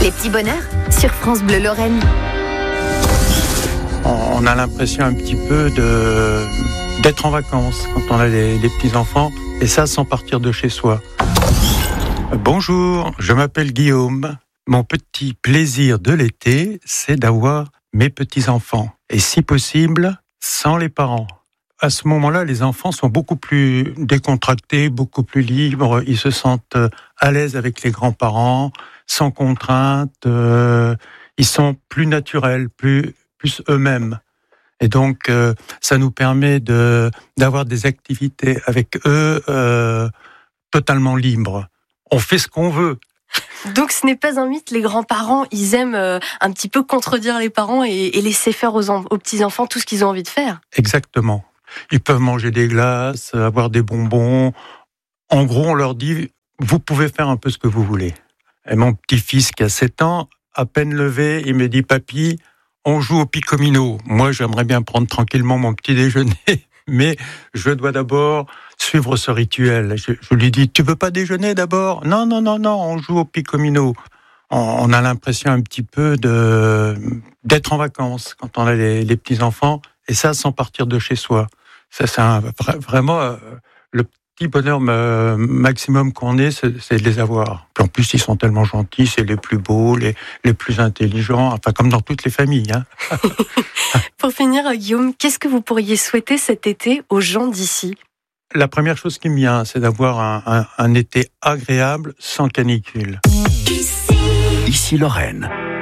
Les petits bonheurs sur France Bleu Lorraine. On a l'impression un petit peu d'être en vacances quand on a les petits-enfants, et ça sans partir de chez soi. Bonjour, je m'appelle Guillaume. Mon petit plaisir de l'été, c'est d'avoir mes petits-enfants. Et si possible, sans les parents. À ce moment-là, les enfants sont beaucoup plus décontractés, beaucoup plus libres. Ils se sentent à l'aise avec les grands-parents, sans contrainte. Ils sont plus naturels, plus eux-mêmes. Et donc, ça nous permet d'avoir des activités avec eux totalement libres. On fait ce qu'on veut. Donc ce n'est pas un mythe, les grands-parents, ils aiment un petit peu contredire les parents et laisser faire aux petits-enfants tout ce qu'ils ont envie de faire. Exactement. Ils peuvent manger des glaces, avoir des bonbons. En gros, on leur dit, vous pouvez faire un peu ce que vous voulez. Et mon petit-fils qui a 7 ans, à peine levé, il me dit, papy, on joue au picomino. Moi, j'aimerais bien prendre tranquillement mon petit déjeuner, mais je dois d'abord suivre ce rituel. Je lui dis, tu veux pas déjeuner d'abord ? Non, on joue au picomino. On a l'impression un petit peu d'être en vacances quand on a les petits-enfants, et ça sans partir de chez soi. Ça, c'est vraiment le petit bonheur maximum qu'on ait, c'est de les avoir. Puis en plus, ils sont tellement gentils, c'est les plus beaux, les plus intelligents, enfin comme dans toutes les familles. Hein. Pour finir, Guillaume, qu'est-ce que vous pourriez souhaiter cet été aux gens d'ici ? La première chose qui me vient, c'est d'avoir un été agréable sans canicule. Ici Lorraine.